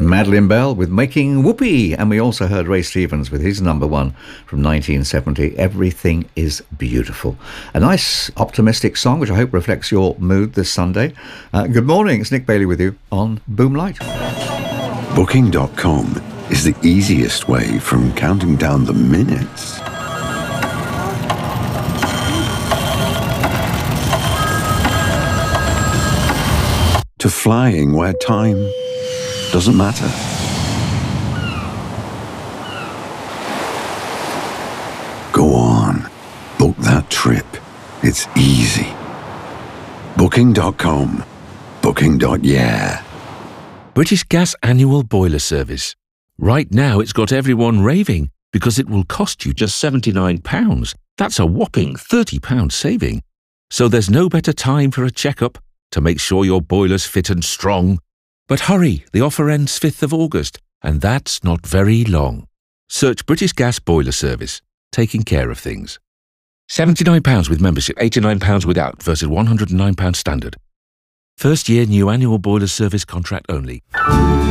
Madeline Bell with Making Whoopee, and we also heard Ray Stevens with his number one from 1970, Everything is Beautiful. A nice optimistic song which I hope reflects your mood this Sunday. Good morning, it's Nick Bailey with you on Boomlight. Booking.com is the easiest way from counting down the minutes to flying where time doesn't matter. Go on, book that trip. It's easy. Booking.com. Booking.yeah. British Gas Annual Boiler Service. Right now it's got everyone raving because it will cost you just £79. That's a whopping £30 saving. So there's no better time for a checkup to make sure your boiler's fit and strong. But hurry, the offer ends 5th of August, and that's not very long. Search British Gas Boiler Service, taking care of things. £79 with membership, £89 without versus £109 standard. First year new annual boiler service contract only.